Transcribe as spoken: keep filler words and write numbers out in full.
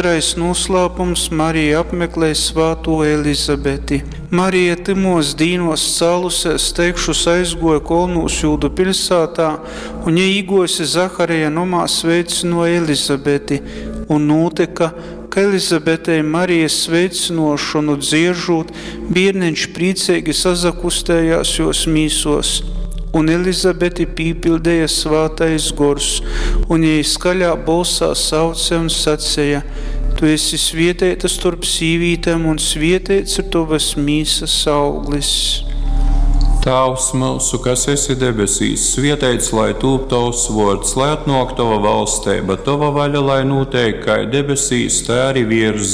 Otrais noslēpums – Marija apmeklē svāto Elizabeti. Marija timos dīnos cēlusies, teikšus aizgoja kolnūs Jūdu pilsētā, un ieīgosi Zaharija nomā sveicino Elizabeti, un notika, ka Elizabetei Marijas sveicinošanu dziežot, bērniņš priecīgi sazakustējās jos mīsos. Un Elizabeti pīpildēja svātais gors, un jej skaļā balsā sauce un sacēja: Tu esi svietēta starp sīvītēm, un svietēts ir tavas mīsas auglis. Tēvs mūsu, kas esi debesīs, svietēts, lai tūp tavs vārds, lai atnāk tava valstība, tava vaļa, lai notiek kā debesīs, tā arī virs